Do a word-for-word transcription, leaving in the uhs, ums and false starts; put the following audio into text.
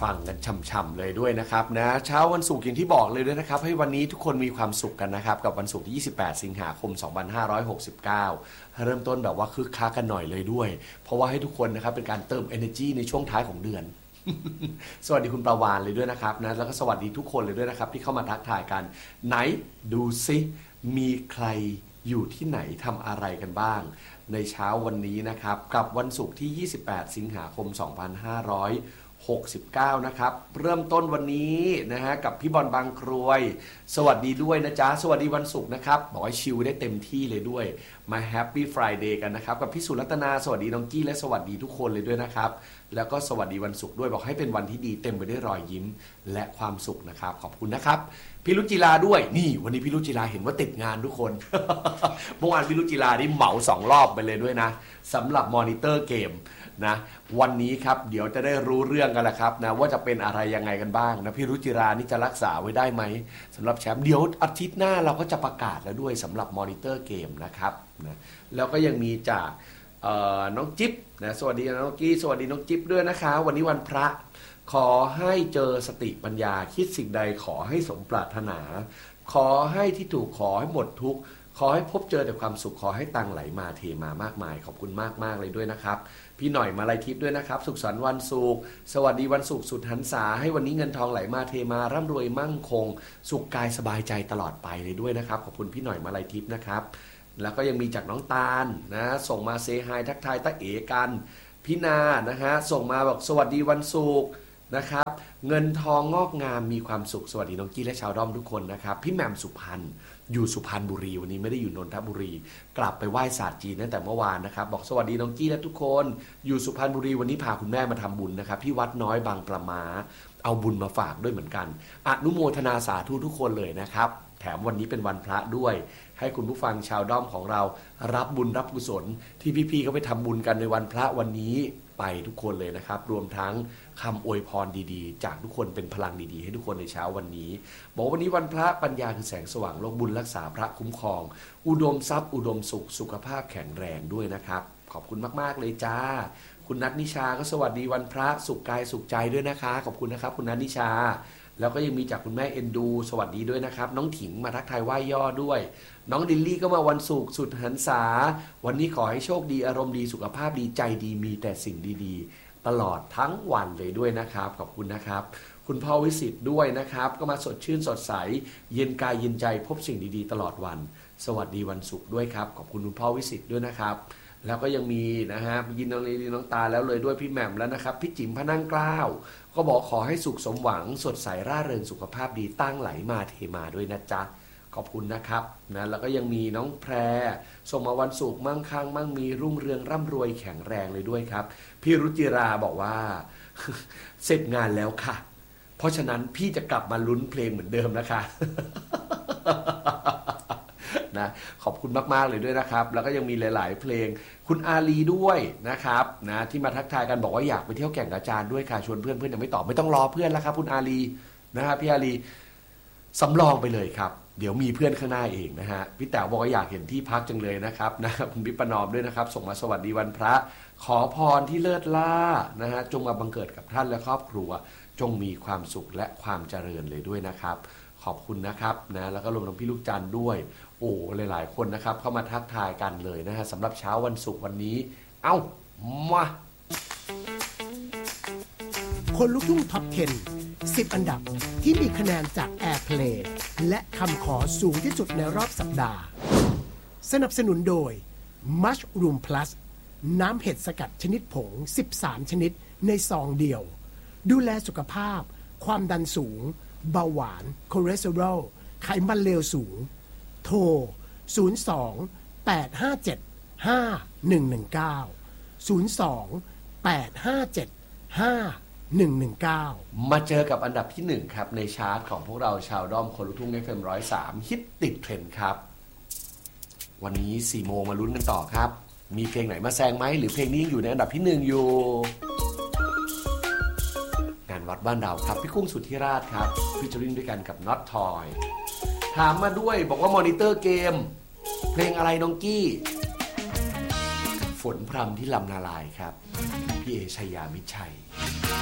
ฟังกันช่ำๆเลยด้วยนะครับนะเช้าวันศุกร์อย่างที่บอกเลยด้วยนะครับให้วันนี้ทุกคนมีความสุขกันนะครับกับวันศุกร์ที่ยี่สิบแปดสิงหาคมสองพันห้าร้อยหกสิบเก้าเริ่มต้นแบบว่าคึกคักกันหน่อยเลยด้วยเพราะว่าให้ทุกคนนะครับเป็นการเติม energy ในช่วงท้ายของเดือน สวัสดีคุณประวานเลยด้วยนะครับนะแล้วก็สวัสดีทุกคนเลยด้วยนะครับที่เข้ามาทักทายกันไหนดูซิมีใครอยู่ที่ไหนทำอะไรกันบ้างในเช้าวันนี้นะครับกับวันศุกร์ที่ยี่สิบแปดสิงหาคมสองพันห้าร้อยหกสิบเก้านะครับเริ่มต้นวันนี้นะฮะกับพี่บอลบางกรวยสวัสดีด้วยนะจ๊ะสวัสดีวันศุกร์นะครับบอกว่าชิลได้เต็มที่เลยด้วยมาแฮปปี้ฟรายเดย์กันนะครับกับพี่สุรัตนาสวัสดีน้องกี้และสวัสดีทุกคนเลยด้วยนะครับแล้วก็สวัสดีวันศุกร์ด้วยบอกให้เป็นวันที่ดีเต็มไปด้วยรอยยิ้มและความสุขนะครับขอบคุณนะครับพี่รุจิราด้วยนี่วันนี้พี่รุจิราเห็นว่าติดงานทุกคน เมื่อวานพี่รุจิรานี่เหมาสองรอบไปเลยด้วยนะสำหรับมอนิเตอร์เกมนะวันนี้ครับเดี๋ยวจะได้รู้เรื่องกันแหละครับนะว่าจะเป็นอะไรยังไงกันบ้างนะพี่รุจิรานี่จะรักษาไว้ได้ไหมสำหรับแชมป์เดี๋ยวอาทิตย์หน้าเราก็จะประกาศแล้วด้วยสำหรับมอนิเตอร์เกมนะครับนะแล้วก็ยังมีจากน้องจิ๊บนะสวัสดีน้องกี้สวัสดีน้องจิ๊บด้วยนะคะวันนี้วันพระขอให้เจอสติปัญญาคิดสิ่งใดขอให้สมปรารถนาขอให้ที่ถูกขอให้หมดทุกข์ขอให้พบเจอแต่ความสุขขอให้ตังไหลมาเทมามากมายขอบคุณมากมากเลยด้วยนะครับพี่หน่อยมาลัยทิพย์ด้วยนะครับสุขสันต์วันศุกร์สวัสดีวันศุกร์สุดหันษาให้วันนี้เงินทองไหลมาเทมาร่ำรวยมั่งคงสุขกายสบายใจตลอดไปเลยด้วยนะครับขอบคุณพี่หน่อยมาลัยทิพย์นะครับแล้วก็ยังมีจากน้องตาลนะส่งมาเซฮายทักทายตะเอ๋กันพี่นานะฮะส่งมาบอกสวัสดีวันศุกร์นะครับเงินทองงอกงามมีความสุขสวัสดีน้องกี้และชาวด้อมทุกคนนะครับพี่แหม่มสุพรรณอยู่สุพรรณบุรีวันนี้ไม่ได้อยู่นนทบุรีกลับไปไหว้ศาสตร์จีนตั้งแต่เมื่อวานนะครับบอกสวัสดีน้องกี้และทุกคนอยู่สุพรรณบุรีวันนี้พาคุณแม่มาทำบุญนะครับที่วัดน้อยบางปลาม้าเอาบุญมาฝากด้วยเหมือนกันอนุโมทนาสาธุทุกคนเลยนะครับแถมวันนี้เป็นวันพระด้วยให้คุณผู้ฟังชาวด้อมของเรารับบุญรับกุศลที่พี่ๆเขาไปทำบุญกันในวันพระวันนี้ไปทุกคนเลยนะครับรวมทั้งคำอวยพรดีๆจากทุกคนเป็นพลังดีๆให้ทุกคนในเช้าวันนี้บอกวันนี้วันพระปัญญาคือแสงสว่างโลกบุญรักษาพระคุ้มครองอุดมทรัพย์อุดมสุขสุขภาพแข็งแรงด้วยนะครับขอบคุณมากๆเลยจ้าคุณนัทนิชาก็สวัสดีวันพระสุขกายสุขใจด้วยนะคะขอบคุณนะครับคุณนัทนิชาแล้วก็ยังมีจากคุณแม่เอ็นดูสวัสดีด้วยนะครับน้องถิงมาทักทายไหว้ย่อด้วยน้องดิลลี่ก็มาวันศุกร์สุดหันษาวันนี้ขอให้โชคดีอารมณ์ดีสุขภาพดีใจดีมีแต่สิ่งดีๆตลอดทั้งวันเลยด้วยนะครับขอบคุณนะครับคุณพ่อวิสิตด้วยนะครับก็มาสดชื่นสดใสเย็นกายเย็นใจพบสิ่งดีๆตลอดวันสวัสดีวันศุกร์ด้วยครับขอบคุณคุณพ่อวิสิตด้วยนะครับแล้วก็ยังมีนะฮะยินน้องลีน้องตาแล้วเลยด้วยพี่แหม่มแล้วนะครับพี่จิ๋มพระนั่งเกล้าก็บอกขอให้สุขสมหวังสดใสร่าเริงสุขภาพดีตั้งไหลมาเทมาด้วยนะจ๊ะขอบคุณนะครับนะแล้วก็ยังมีน้องแพรส่งมาวันศุกร์มั่งคั่งมั่งมีรุ่งเรืองร่ำรวยแข็งแรงเลยด้วยครับพี่รุจิราบอกว่า เสร็จงานแล้วค่ะเพราะฉะนั้นพี่จะกลับมาลุ้นเพลงเหมือนเดิมนะคะ นะขอบคุณมากๆเลยด้วยนะครับแล้วก็ยังมีหลายๆเพลงคุณอาลีด้วยนะครับนะที่มาทักทายกันบอกว่าอยากไปเที่ยวแก่งกระจานด้วยค่ะชวนเพื่อนเพื่อนยังไม่ตอบไม่ต้องรอเพื่อนแล้วครับคุณอาลีนะครับพี่อาลีสำรองไปเลยครับเดี๋ยวมีเพื่อนข้างหน้าเองนะฮะพี่แต๋วบอกว่าอยากเห็นที่พักจังเลยนะครับนะคุณพิปนอมด้วยนะครับส่งมาสวัสดีวันพระขอพรที่เลิศล่านะฮะจงมาบังเกิดกับท่านและครอบครัวจงมีความสุขและความเจริญเลยด้วยนะครับขอบคุณนะครับนะแล้วก็รวมถึงพี่ลูกจันทร์ด้วยโอ้หลายๆคนนะครับเข้ามาทักทายกันเลยนะฮะสำหรับเช้าวันศุกร์วันนี้เอ้ามาคนลุกทุ่งท็อปสิบ สิบอันดับที่มีคะแนนจาก Airplay และคำขอสูงที่สุดในรอบสัปดาห์สนับสนุนโดย Mushroom Plus น้ำเห็ดสกัดชนิดผงสิบสามชนิดในซองเดียวดูแลสุขภาพความดันสูงเบาหวานคอเลสเตอรอลไขมันเลวสูงโทรศูนย์ สอง แปด ห้า เจ็ด ห้า หนึ่ง หนึ่ง เก้า ศูนย์ สอง แปด ห้า เจ็ด ห้า หนึ่ง หนึ่ง เก้ามาเจอกับอันดับที่หนึ่งครับในชาร์ตของพวกเราชาวด้อมคนลุกทุ่ง เอฟ เอ็ม หนึ่งศูนย์สามฮิตติดเทรนด์ครับวันนี้สี่โมงมาลุ้นกันต่อครับมีเพลงไหนมาแซงไหมหรือเพลงนี้ยังอยู่ในอันดับที่หนึ่งอยู่งานวัดบ้านเราครับพี่กุ้งสุทธิราชครับฟีเจอริ่งด้วยกันกับน็อตทอยถามมาด้วยบอกว่ามอนิเตอร์เกมเพลงอะไรน้องกี้ฝนพรำที่ลำนาลายครับพี่เอชัยยามิชัย